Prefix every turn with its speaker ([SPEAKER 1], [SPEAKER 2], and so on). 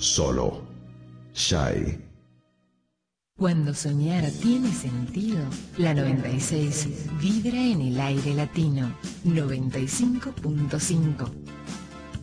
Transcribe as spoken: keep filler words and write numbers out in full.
[SPEAKER 1] Solo. Shai.
[SPEAKER 2] Cuando soñar tiene sentido, la noventa y seis vibra en el aire latino. noventa y cinco punto cinco.